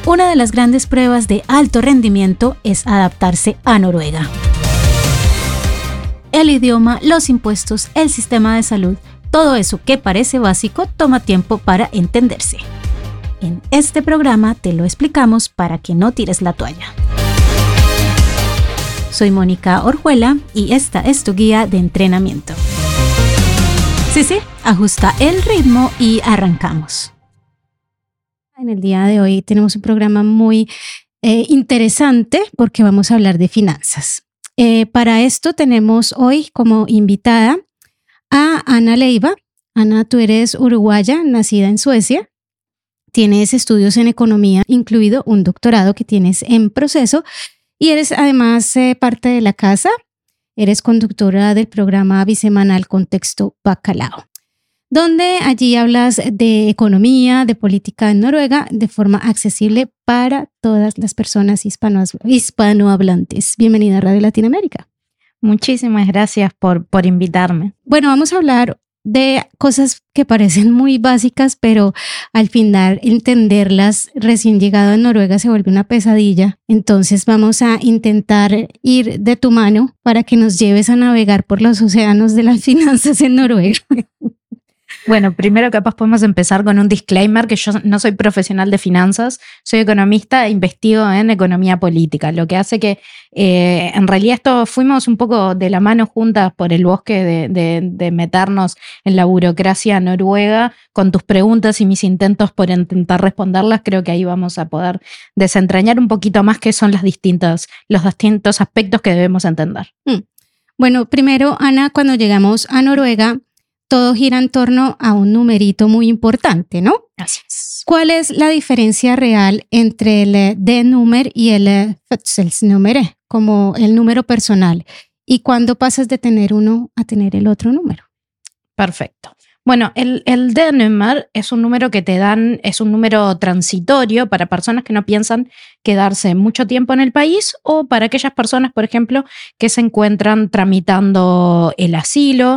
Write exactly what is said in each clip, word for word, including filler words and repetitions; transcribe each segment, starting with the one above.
Una de las grandes pruebas de alto rendimiento es adaptarse a Noruega. El idioma, los impuestos, el sistema de salud, todo eso que parece básico toma tiempo para entenderse. En este programa te lo explicamos para que no tires la toalla. Soy Mónica Orjuela y esta es tu guía de entrenamiento. Sí, sí, ajusta el ritmo y arrancamos. En el día de hoy tenemos un programa muy eh, interesante porque vamos a hablar de finanzas. Eh, para esto tenemos hoy como invitada a Ana Leiva. Ana, tú eres uruguaya, nacida en Suecia. Tienes estudios en economía, incluido un doctorado que tienes en proceso. Y eres además eh, parte de la casa. Eres conductora del programa bisemanal Contexto Bacalao, donde allí hablas de economía, de política en Noruega, de forma accesible para todas las personas hispanos, hispanohablantes. Bienvenida a Radio Latinoamérica. Muchísimas gracias por, por invitarme. Bueno, vamos a hablar de cosas que parecen muy básicas, pero al final entenderlas recién llegado a Noruega se vuelve una pesadilla. Entonces vamos a intentar ir de tu mano para que nos lleves a navegar por los océanos de las finanzas en Noruega. Bueno, primero capaz podemos empezar con un disclaimer que yo no soy profesional de finanzas, soy economista e investigo en economía política, lo que hace que eh, en realidad esto fuimos un poco de la mano juntas por el bosque de, de, de meternos en la burocracia noruega con tus preguntas y mis intentos por intentar responderlas. Creo que ahí vamos a poder desentrañar un poquito más qué son las distintas, los distintos aspectos que debemos entender. Mm. Bueno, primero, Ana, cuando llegamos a Noruega, todo gira en torno a un numerito muy importante, ¿no? Así es. ¿Cuál es la diferencia real entre el D-número y el fødselsnummer, como el número personal? ¿Y cuándo pasas de tener uno a tener el otro número? Perfecto. Bueno, el, el D-número es un número que te dan, es un número transitorio para personas que no piensan quedarse mucho tiempo en el país o para aquellas personas, por ejemplo, que se encuentran tramitando el asilo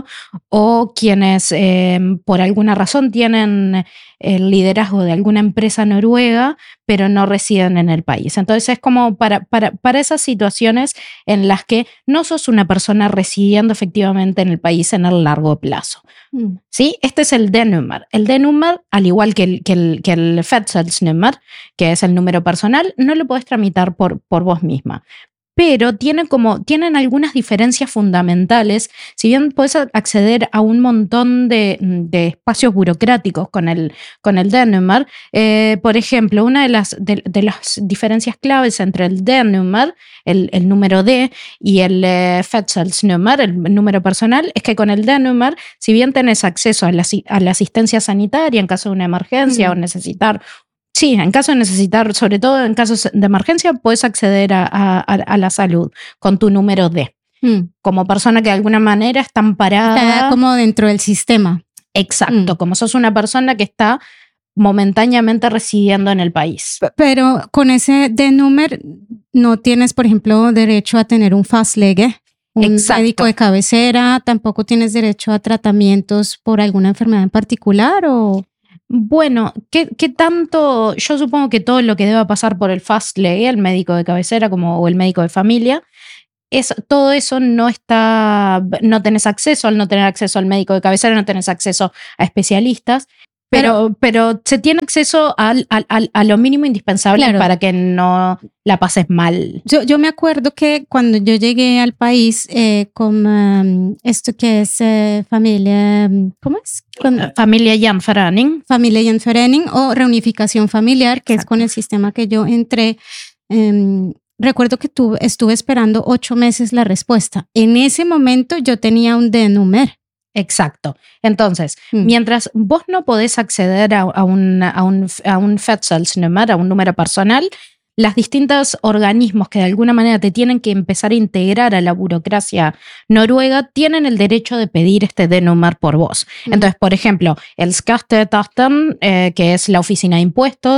o quienes eh, por alguna razón tienen el liderazgo de alguna empresa noruega, pero no residen en el país. Entonces es como para, para, para esas situaciones en las que no sos una persona residiendo efectivamente en el país en el largo plazo. Mm. ¿Sí? Este es el D-número. El D-número, al igual que el, que el, que el fødselsnummer, que es el número personal, no lo podés tramitar por, por vos misma. Pero tiene como, tienen algunas diferencias fundamentales. Si bien puedes acceder a un montón de, de espacios burocráticos con el, con el D-número, eh, por ejemplo, una de las, de, de las diferencias claves entre el D-número, el, el número D, y el eh, fødselsnummer, el número personal, es que con el D-número, si bien tenés acceso a la, a la asistencia sanitaria en caso de una emergencia mm. o necesitar Sí, en caso de necesitar, sobre todo en casos de emergencia, puedes acceder a, a, a la salud con tu número D. Mm. Como persona que de alguna manera está amparada. Está como dentro del sistema. Exacto, mm. como sos una persona que está momentáneamente residiendo en el país. Pero con ese D-número no tienes, por ejemplo, derecho a tener un fastlege, un Exacto. médico de cabecera, tampoco tienes derecho a tratamientos por alguna enfermedad en particular o... Bueno, ¿qué, ¿qué tanto? Yo supongo que todo lo que deba pasar por el fastlege, el médico de cabecera como, o el médico de familia, es, todo eso no está, no tenés acceso. Al no tener acceso al médico de cabecera, no tenés acceso a especialistas, pero, pero, pero se tiene acceso al, al, al, a lo mínimo indispensable claro. para que no la pases mal. Yo, yo me acuerdo que cuando yo llegué al país eh, con um, esto que es eh, familia, ¿cómo es? Con, familia Gjenforening. Familia Gjenforening o reunificación familiar, que Exacto. es con el sistema que yo entré. Eh, recuerdo que tuve, estuve esperando ocho meses la respuesta. En ese momento yo tenía un D-número. Exacto. Entonces, mm. mientras vos no podés acceder a, a un, a un, a un fødselsnummer, a un número personal, los distintos organismos que de alguna manera te tienen que empezar a integrar a la burocracia noruega tienen el derecho de pedir este D-número por vos. Mm. Entonces, por ejemplo, el Skatteetaten, eh, que es la oficina de impuestos,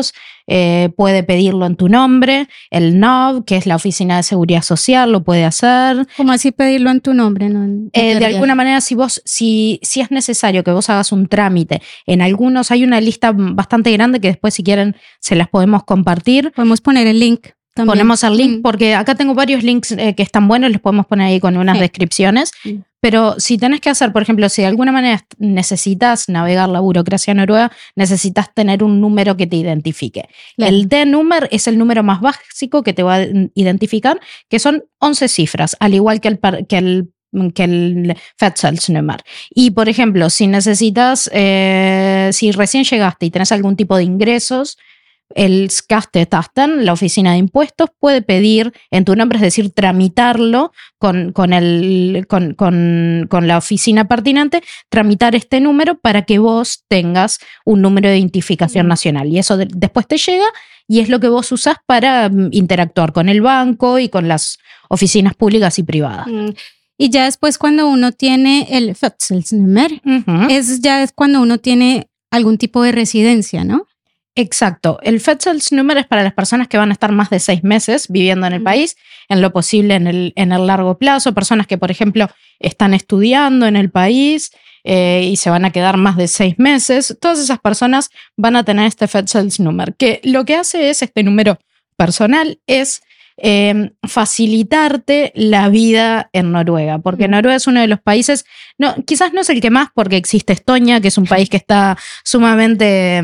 eh, puede pedirlo en tu nombre. El N O V, que es la Oficina de Seguridad Social, lo puede hacer. ¿Cómo así pedirlo en tu nombre? No, eh, de alguna manera, si vos, si, si es necesario que vos hagas un trámite, en algunos hay una lista bastante grande que después, si quieren, se las podemos compartir. Podemos poner el link también. Ponemos el link mm. porque acá tengo varios links eh, que están buenos, los podemos poner ahí con unas sí. descripciones. Mm. Pero si tenés que hacer, por ejemplo, si de alguna manera necesitas navegar la burocracia noruega, necesitas tener un número que te identifique. Claro. El D-Nummer es el número más básico que te va a identificar, que son once cifras, al igual que el, que el que el Fødselsnummer. Y, por ejemplo, si necesitas, eh, si recién llegaste y tenés algún tipo de ingresos, el Skatteetaten, la oficina de impuestos, puede pedir en tu nombre, es decir, tramitarlo con, con, el, con, con, con la oficina pertinente, tramitar este número para que vos tengas un número de identificación mm. nacional. Y eso de, después te llega y es lo que vos usás para um, interactuar con el banco y con las oficinas públicas y privadas. Mm. Y ya después, cuando uno tiene el Fødselsnummer, uh-huh. es ya es cuando uno tiene algún tipo de residencia, ¿no? Exacto. El Fødselsnummer es para las personas que van a estar más de seis meses viviendo en el país, en lo posible en el, en el largo plazo, personas que, por ejemplo, están estudiando en el país eh, y se van a quedar más de seis meses. Todas esas personas van a tener este Fødselsnummer, que lo que hace es, este número personal, es eh, facilitarte la vida en Noruega, porque Noruega es uno de los países, no, quizás no es el que más, porque existe Estonia, que es un país que está sumamente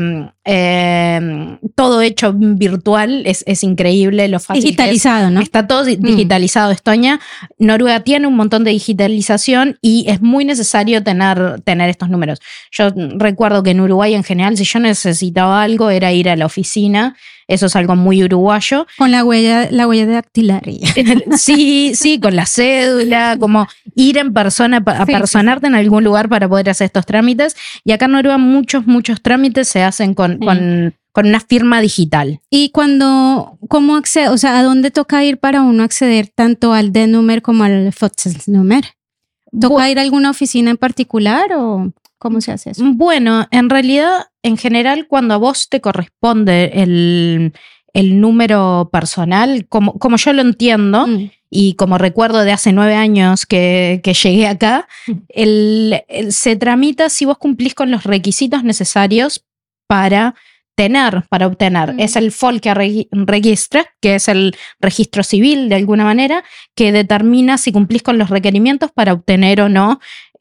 eh, todo hecho virtual, es, es increíble lo fácil digitalizado, es. ¿no? Está todo digitalizado. Mm. Estonia, Noruega tiene un montón de digitalización y es muy necesario tener, tener estos números. Yo recuerdo que en Uruguay en general, si yo necesitaba algo, era ir a la oficina. Eso es algo muy uruguayo. Con la huella, la huella dactilar. Sí, sí, con la cédula, como ir en persona, a sí, personarte sí. en algún lugar para poder hacer estos trámites. Y acá en Noruega muchos, muchos trámites se hacen con, sí. con, con una firma digital. ¿Y cuando, cómo accede, o sea, a dónde toca ir para uno acceder tanto al D-Nummer como al Fødselsnummer? ¿Toca Bu- ir a alguna oficina en particular o...? ¿Cómo se hace eso? Bueno, en realidad, en general, cuando a vos te corresponde el, el número personal, como, como yo lo entiendo, mm. y como recuerdo de hace nueve años que, que llegué acá, mm. el, el, se tramita si vos cumplís con los requisitos necesarios para tener, para obtener. Mm. Es el Folkeregistret, que es el registro civil de alguna manera, que determina si cumplís con los requerimientos para obtener o no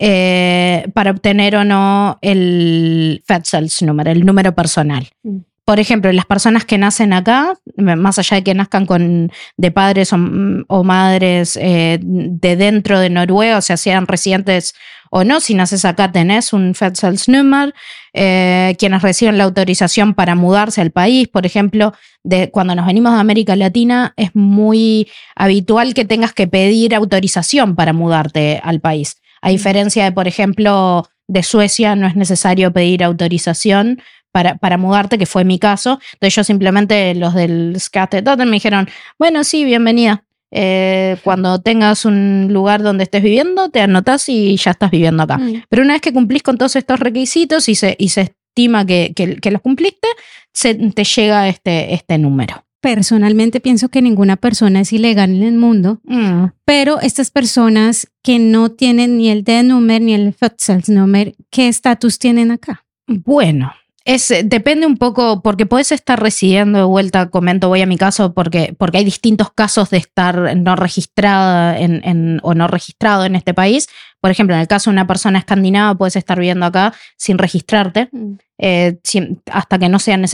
Eh, para obtener o no el Fødselsnummer, el número personal. Mm. Por ejemplo, las personas que nacen acá, más allá de que nazcan con, de padres o, o madres eh, de dentro de Noruega, o sea, sean residentes o no, si naces acá tenés un Fødselsnummer. Eh, quienes reciben la autorización para mudarse al país, por ejemplo, de, cuando nos venimos de América Latina, es muy habitual que tengas que pedir autorización para mudarte al país. A diferencia de, por ejemplo, de Suecia, no es necesario pedir autorización para, para mudarte, que fue mi caso. Entonces yo simplemente, los del Skatteetaten me dijeron, bueno, sí, bienvenida. Eh, cuando tengas un lugar donde estés viviendo, te anotás y ya estás viviendo acá. Mm. Pero una vez que cumplís con todos estos requisitos y se, y se estima que, que, que los cumpliste, se, te llega este, este número. Personalmente pienso que ninguna persona es ilegal en el mundo, mm. pero estas personas que no tienen ni el D-Nummer ni el Fødselsnummer, ¿qué estatus tienen acá? Bueno, es, depende un poco, porque puedes estar residiendo de vuelta, comento, voy a mi caso, porque, porque hay distintos casos de estar no registrada en, en, o no registrado en este país. Por ejemplo, en el caso de una persona escandinava, puedes estar viviendo acá sin registrarte, mm. eh, sin, hasta que no sea necesario